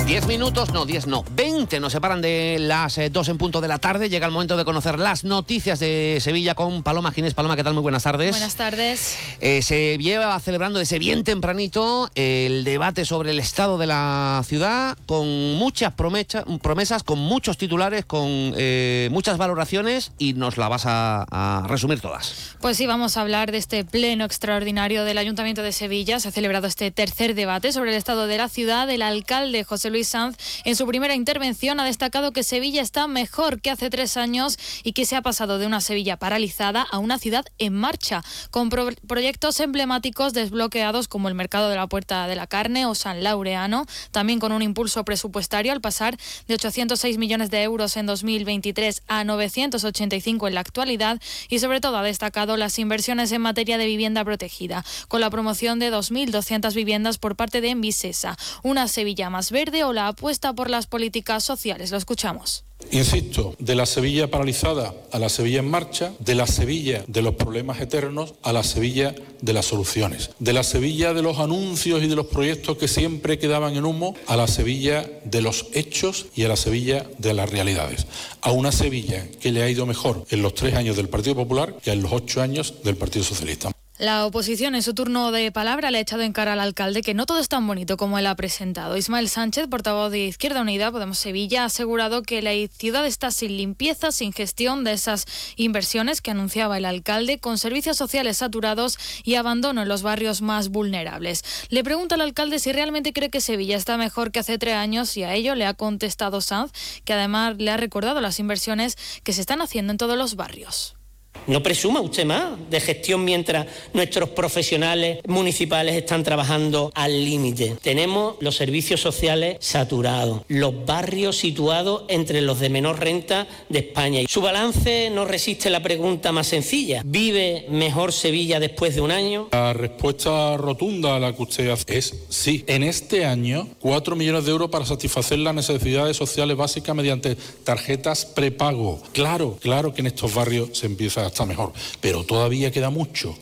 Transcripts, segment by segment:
10 minutos, no, 10 no, 20 nos separan de las 2 en punto de la tarde. Llega el momento de conocer las noticias de Sevilla con Paloma Ginés. Paloma, ¿qué tal? Muy buenas tardes. Buenas tardes. Se lleva celebrando desde bien tempranito el debate sobre el estado de la ciudad, con muchas promesas, con muchos titulares, con muchas valoraciones, y nos la vas a resumir todas. Pues sí, vamos a hablar de este pleno extraordinario del Ayuntamiento de Sevilla. Se ha celebrado este tercer debate sobre el estado de la ciudad. El alcalde José Luis Sanz, en su primera intervención, ha destacado que Sevilla está mejor que hace 3 años y que se ha pasado de una Sevilla paralizada a una ciudad en marcha, con proyectos emblemáticos desbloqueados como el Mercado de la Puerta de la Carne o San Laureano, también con un impulso presupuestario al pasar de 806 millones de euros en 2023 a 985 en la actualidad, y sobre todo ha destacado las inversiones en materia de vivienda protegida, con la promoción de 2.200 viviendas por parte de Envisesa, una Sevilla más verde o la apuesta por las políticas sociales. Lo escuchamos. Insisto, de la Sevilla paralizada a la Sevilla en marcha, de la Sevilla de los problemas eternos a la Sevilla de las soluciones, de la Sevilla de los anuncios y de los proyectos que siempre quedaban en humo a la Sevilla de los hechos y a la Sevilla de las realidades, a una Sevilla que le ha ido mejor en los 3 años del Partido Popular que en los 8 años del Partido Socialista. La oposición, en su turno de palabra, le ha echado en cara al alcalde que no todo es tan bonito como él ha presentado. Ismael Sánchez, portavoz de Izquierda Unida, Podemos Sevilla, ha asegurado que la ciudad está sin limpieza, sin gestión de esas inversiones que anunciaba el alcalde, con servicios sociales saturados y abandono en los barrios más vulnerables. Le pregunta al alcalde si realmente cree que Sevilla está mejor que hace 3 años, y a ello le ha contestado Sanz, que además le ha recordado las inversiones que se están haciendo en todos los barrios. No presuma usted más de gestión mientras nuestros profesionales municipales están trabajando al límite. Tenemos los servicios sociales saturados, los barrios situados entre los de menor renta de España. Su balance no resiste la pregunta más sencilla. ¿Vive mejor Sevilla después de un año? La respuesta rotunda a la que usted hace es sí. En este año, 4 millones de euros para satisfacer las necesidades sociales básicas mediante tarjetas prepago. Claro que en estos barrios se empieza a estar mejor, pero todavía queda mucho.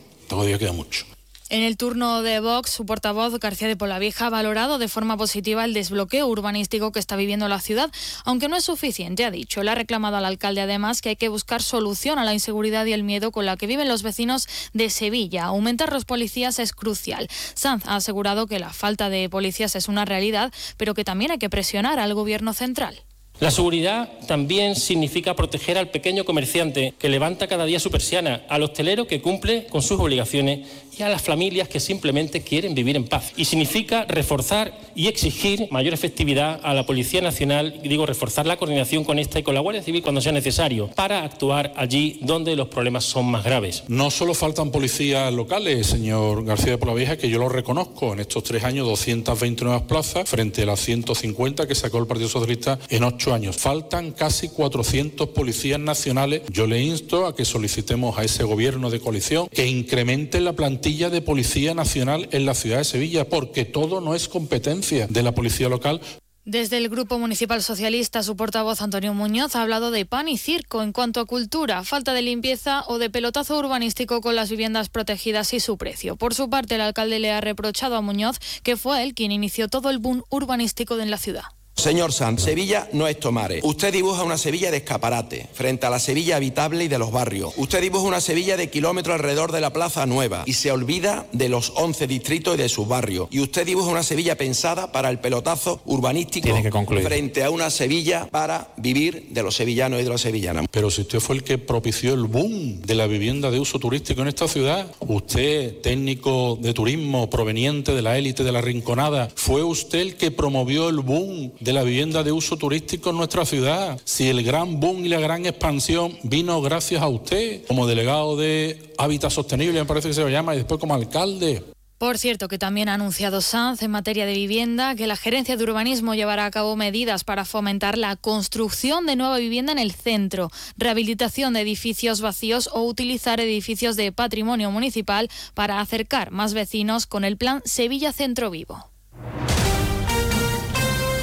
En el turno de Vox, su portavoz García de Polavieja ha valorado de forma positiva el desbloqueo urbanístico que está viviendo la ciudad, aunque no es suficiente, ha dicho. Le ha reclamado al alcalde además que hay que buscar solución a la inseguridad y el miedo con la que viven los vecinos de Sevilla. Aumentar los policías es crucial. Sanz ha asegurado que la falta de policías es una realidad, pero que también hay que presionar al gobierno central. La seguridad también significa proteger al pequeño comerciante que levanta cada día su persiana, al hostelero que cumple con sus obligaciones y a las familias que simplemente quieren vivir en paz. Y significa reforzar y exigir mayor efectividad a la Policía Nacional, reforzar la coordinación con esta y con la Guardia Civil cuando sea necesario, para actuar allí donde los problemas son más graves. No solo faltan policías locales, señor García de Polavieja, que yo lo reconozco. En estos 3 años, 220 nuevas plazas frente a las 150 que sacó el Partido Socialista en 8 años. Faltan casi 400 policías nacionales. Yo le insto a que solicitemos a ese gobierno de coalición que incremente la plantilla de Policía Nacional en la ciudad de Sevilla, porque todo no es competencia de la policía local. Desde el Grupo Municipal Socialista, su portavoz Antonio Muñoz ha hablado de pan y circo en cuanto a cultura, falta de limpieza o de pelotazo urbanístico con las viviendas protegidas y su precio. Por su parte, el alcalde le ha reprochado a Muñoz que fue él quien inició todo el boom urbanístico en la ciudad. Señor Sanz, Sevilla no es Tomares. Usted dibuja una Sevilla de escaparate, frente a la Sevilla habitable y de los barrios. Usted dibuja una Sevilla de kilómetros alrededor de la Plaza Nueva y se olvida de los 11 distritos y de sus barrios. Y usted dibuja una Sevilla pensada para el pelotazo urbanístico frente a una Sevilla para vivir de los sevillanos y de las sevillanas. Pero si usted fue el que propició el boom de la vivienda de uso turístico en esta ciudad, usted, técnico de turismo proveniente de la élite de la Rinconada, fue usted el que promovió el boom de la vivienda de uso turístico en nuestra ciudad. Si el gran boom y la gran expansión vino gracias a usted, como delegado de Hábitat Sostenible, me parece que se lo llama, y después como alcalde. Por cierto, que también ha anunciado Sanz en materia de vivienda que la Gerencia de Urbanismo llevará a cabo medidas para fomentar la construcción de nueva vivienda en el centro, rehabilitación de edificios vacíos o utilizar edificios de patrimonio municipal para acercar más vecinos con el plan Sevilla Centro Vivo.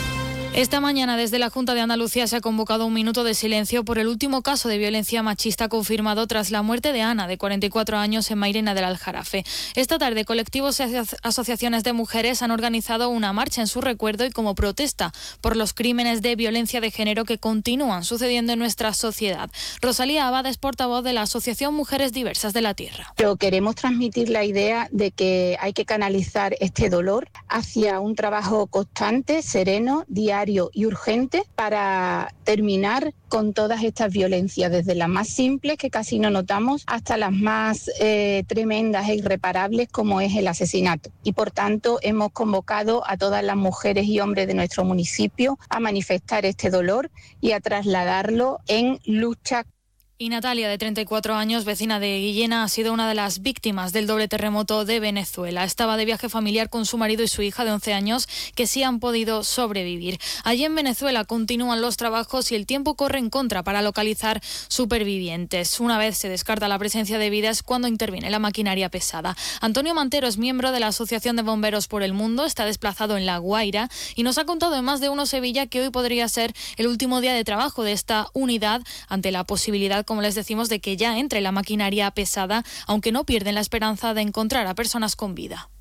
Esta mañana desde la Junta de Andalucía se ha convocado un minuto de silencio por el último caso de violencia machista confirmado tras la muerte de Ana, de 44 años, en Mairena del Aljarafe. Esta tarde colectivos y asociaciones de mujeres han organizado una marcha en su recuerdo y como protesta por los crímenes de violencia de género que continúan sucediendo en nuestra sociedad. Rosalía Abad es portavoz de la Asociación Mujeres Diversas de la Tierra. Pero queremos transmitir la idea de que hay que canalizar este dolor hacia un trabajo constante, sereno, diario y urgente para terminar con todas estas violencias, desde las más simples, que casi no notamos, hasta las más tremendas e irreparables, como es el asesinato. Y por tanto hemos convocado a todas las mujeres y hombres de nuestro municipio a manifestar este dolor y a trasladarlo en lucha. Y Natalia, de 34 años, vecina de Guillena, ha sido una de las víctimas del doble terremoto de Venezuela. Estaba de viaje familiar con su marido y su hija de 11 años, que sí han podido sobrevivir. Allí en Venezuela continúan los trabajos y el tiempo corre en contra para localizar supervivientes. Una vez se descarta la presencia de vida es cuando interviene la maquinaria pesada. Antonio Mantero es miembro de la Asociación de Bomberos por el Mundo, está desplazado en La Guaira y nos ha contado en Más de Uno Sevilla que hoy podría ser el último día de trabajo de esta unidad ante la posibilidad, como les decimos, de que ya entre la maquinaria pesada, aunque no pierden la esperanza de encontrar a personas con vida.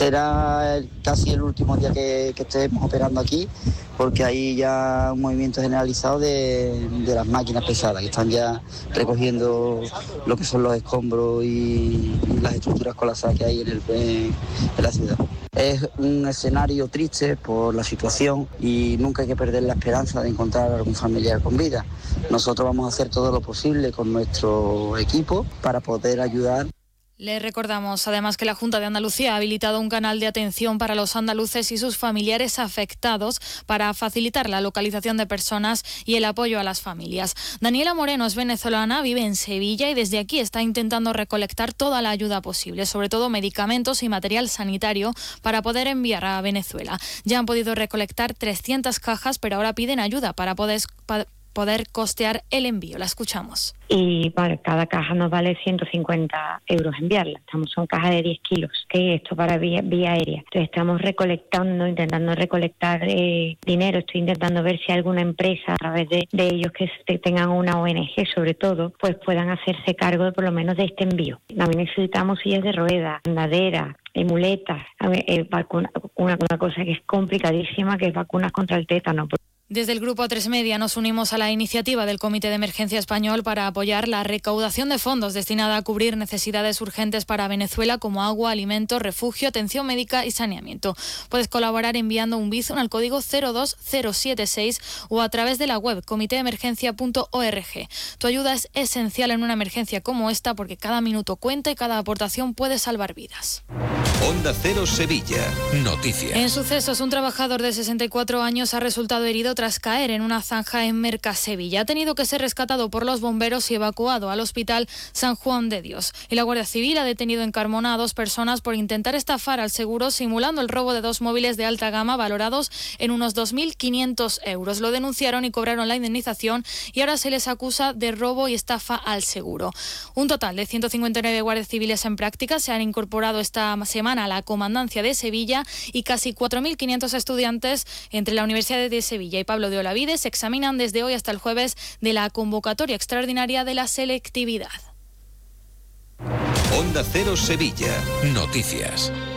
Será casi el último día que estemos operando aquí, porque hay ya un movimiento generalizado de las máquinas pesadas que están ya recogiendo lo que son los escombros y las estructuras colapsadas que hay en la ciudad. Es un escenario triste por la situación y nunca hay que perder la esperanza de encontrar a algún familiar con vida. Nosotros vamos a hacer todo lo posible con nuestro equipo para poder ayudar. Les recordamos además que la Junta de Andalucía ha habilitado un canal de atención para los andaluces y sus familiares afectados para facilitar la localización de personas y el apoyo a las familias. Daniela Moreno es venezolana, vive en Sevilla y desde aquí está intentando recolectar toda la ayuda posible, sobre todo medicamentos y material sanitario, para poder enviar a Venezuela. Ya han podido recolectar 300 cajas, pero ahora piden ayuda para poder costear el envío. La escuchamos. Y para cada caja nos vale 150 euros enviarla. Son cajas de 10 kilos, que esto para vía aérea. Entonces estamos intentando recolectar dinero. Estoy intentando ver si alguna empresa, a través de ellos que tengan una ONG sobre todo, pues puedan hacerse cargo por lo menos de este envío. También necesitamos sillas de ruedas, andaderas, muletas, una cosa que es complicadísima, que es vacunas contra el tétano. Desde el Grupo A3 Media nos unimos a la iniciativa del Comité de Emergencia Español para apoyar la recaudación de fondos destinada a cubrir necesidades urgentes para Venezuela como agua, alimentos, refugio, atención médica y saneamiento. Puedes colaborar enviando un Bizum al código 02076 o a través de la web comiteemergencia.org. Tu ayuda es esencial en una emergencia como esta porque cada minuto cuenta y cada aportación puede salvar vidas. Onda Cero Sevilla. Noticias. En sucesos, un trabajador de 64 años ha resultado herido tras caer en una zanja en Mercasevilla. Ha tenido que ser rescatado por los bomberos y evacuado al Hospital San Juan de Dios. Y la Guardia Civil ha detenido en Carmona a 2 personas por intentar estafar al seguro simulando el robo de 2 móviles de alta gama valorados en unos 2.500 euros. Lo denunciaron y cobraron la indemnización y ahora se les acusa de robo y estafa al seguro. Un total de 159 guardias civiles en práctica se han incorporado esta semana a la Comandancia de Sevilla y casi 4.500 estudiantes entre la Universidad de Sevilla y Pablo de Olavide se examinan desde hoy hasta el jueves de la convocatoria extraordinaria de la selectividad. Onda Cero Sevilla. Noticias.